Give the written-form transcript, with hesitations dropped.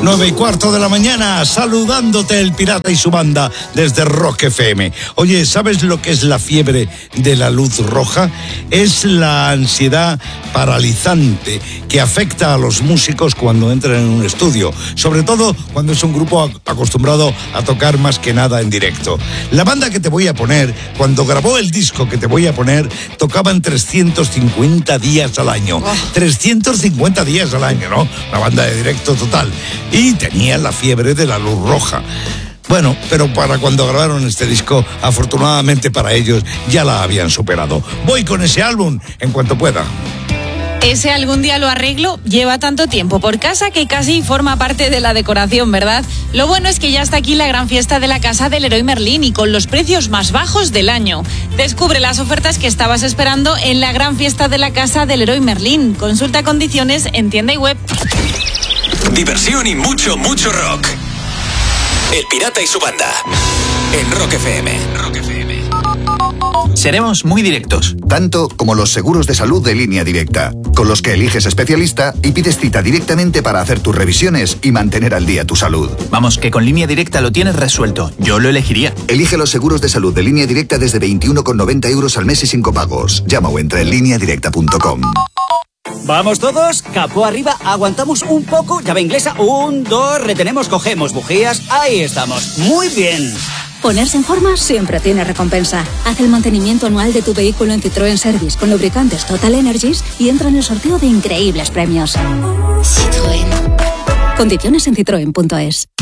9:15 de la mañana, saludándote el pirata y su banda desde Rock FM. Oye, ¿sabes lo que es la fiebre de la luz roja? Es la ansiedad paralizante que afecta a los músicos cuando entran en un estudio, sobre todo cuando es un grupo acostumbrado a tocar más que nada en directo. La banda que te voy a poner, cuando grabó el disco que te voy a poner, tocaban 350 días al año. 350 días al año, ¿no? Una banda de directo total. Y tenían la fiebre de la luz roja. Bueno, pero para cuando grabaron este disco, afortunadamente para ellos, ya la habían superado. Voy con ese álbum en cuanto pueda. Ese algún día lo arreglo lleva tanto tiempo por casa que casi forma parte de la decoración, ¿verdad? Lo bueno es que ya está aquí la gran fiesta de la casa del Leroy Merlin y con los precios más bajos del año. Descubre las ofertas que estabas esperando en la gran fiesta de la casa del Leroy Merlin. Consulta condiciones en tienda y web. Diversión y mucho rock. El Pirata y su banda en Rock FM. Rock FM. Seremos muy directos. Tanto como los seguros de salud de Línea Directa, con los que eliges especialista y pides cita directamente para hacer tus revisiones y mantener al día tu salud. Vamos, que con Línea Directa lo tienes resuelto. Yo lo elegiría. Elige los seguros de salud de Línea Directa desde 21,90 € al mes y sin copagos. Llama o entra en lineadirecta.com. Vamos todos, capó arriba, aguantamos un poco, llave inglesa, 1, 2, retenemos, cogemos bujías, ahí estamos, muy bien. Ponerse en forma siempre tiene recompensa. Haz el mantenimiento anual de tu vehículo en Citroën Service con lubricantes Total Energies y entra en el sorteo de increíbles premios. Citroën. Condiciones en citroen.es.